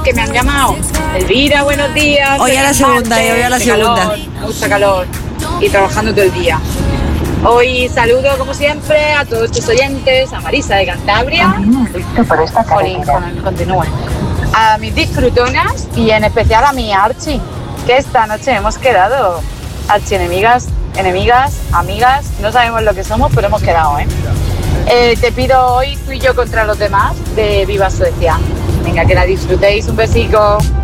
que me han llamado. Elvira, buenos días. Hoy a la segunda, hoy a la segunda. Mucha calor y trabajando todo el día. Hoy saludo, como siempre, a todos tus oyentes, a Marisa de Cantabria. Jolín, continúa. A mis disfrutonas y en especial a mi Archie, que esta noche hemos quedado archienemigas, amigas, no sabemos lo que somos, pero hemos quedado, te pido hoy Tú y yo contra los demás de Viva Suecia. Venga, que la disfrutéis, un besico.